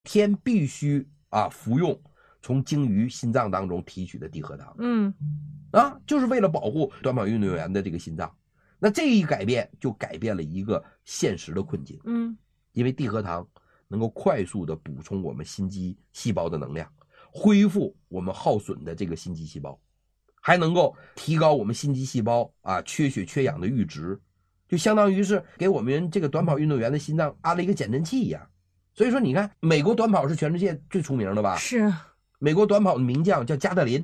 天必须服用从鲸鱼心脏当中提取的地核糖。就是为了保护短跑运动员的这个心脏。那这一改变就改变了一个现实的困境。因为地核糖能够快速的补充我们心肌细胞的能量，恢复我们耗损的这个心肌细胞，还能够提高我们心肌细胞缺血缺氧的阈值，就相当于是给我们这个短跑运动员的心脏安了一个减震器一样。所以说你看，美国短跑是全世界最出名的吧？ 是。 美国短跑的名将叫加特林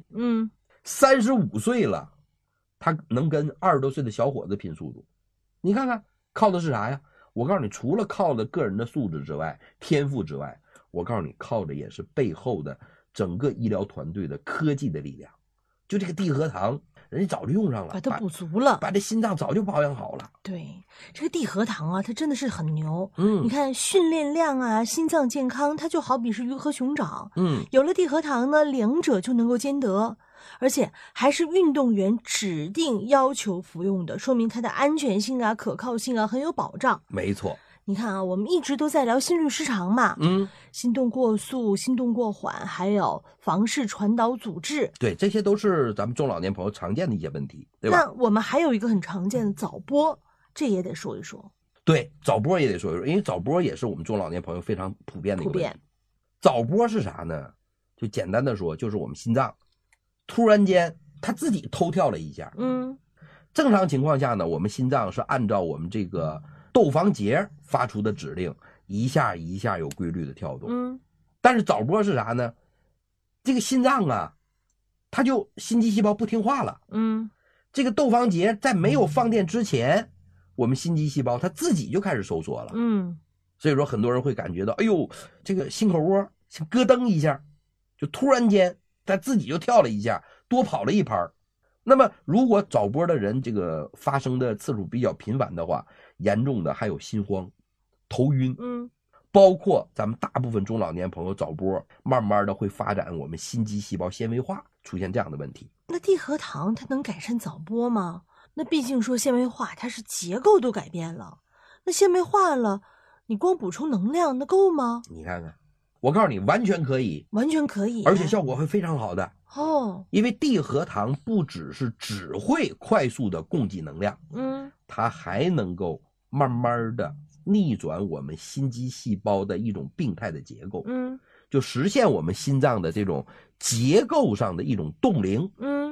，35岁了，他能跟20多岁的小伙子拼速度。你看看靠的是啥呀？我告诉你，除了靠的个人的素质之外，天赋之外，我告诉你靠的也是背后的整个医疗团队的科技的力量。就这个地核糖人家早就用上了， 把它补足了， 把这心脏早就保养好了。 对，这个地核糖它真的是很牛。你看训练量心脏健康，它就好比是鱼和熊掌。有了地核糖呢，两者就能够兼得，而且还是运动员指定要求服用的，说明它的安全性可靠性很有保障。 没错。 你看我们一直都在聊心律失常嘛，心动过速、心动过缓，还有房室传导阻滞， 对，这些都是咱们中老年朋友常见的一些问题，对吧？ 那我们还有一个很常见的早搏，这也得说一说。 对，早搏也得说一说，因为早搏也是我们中老年朋友非常普遍的一个问题。早搏是啥呢？就简单的说，就是我们心脏突然间它自己偷跳了一下。正常情况下呢，我们心脏是按照我们这个窦房结发出的指令，一下一下有规律的跳动。但是早搏是啥呢？这个心脏它就心肌细胞不听话了。这个窦房结在没有放电之前，我们心肌细胞它自己就开始收缩了。所以说很多人会感觉到，哎呦，这个心口窝像咯噔一下，就突然间它自己就跳了一下，多跑了一拍。那么如果早搏的人这个发生的次数比较频繁的话，严重的还有心慌、头晕，包括咱们大部分中老年朋友早搏，慢慢的会发展我们心肌细胞纤维化，出现这样的问题。 那地核糖它能改善早搏吗？那毕竟说纤维化，它是结构都改变了，那纤维化了，你光补充能量那够吗？ 你看看，我告诉你，完全可以， 完全可以， 而且效果会非常好的。因为地核糖不只会快速的供给能量，它还能够慢慢的逆转我们心肌细胞的一种病态的结构，就实现我们心脏的这种结构上的一种冻龄。